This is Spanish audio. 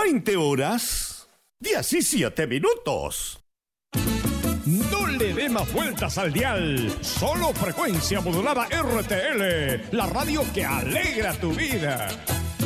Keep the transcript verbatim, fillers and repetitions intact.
veinte horas, diecisiete minutos. No le dé más vueltas al dial. Solo frecuencia modulada R T L, la radio que alegra tu vida.